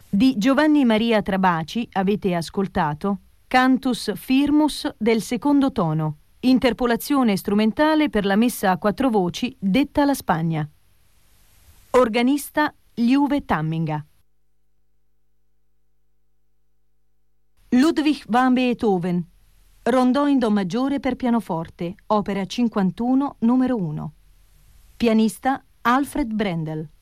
Di Giovanni Maria Trabaci avete ascoltato Cantus Firmus del secondo tono, interpolazione strumentale per la messa a quattro voci detta la Spagna. Organista Liuve Tamminga. Ludwig van Beethoven, Rondò in Do maggiore per pianoforte, opera 51, numero 1. Pianista Alfred Brendel.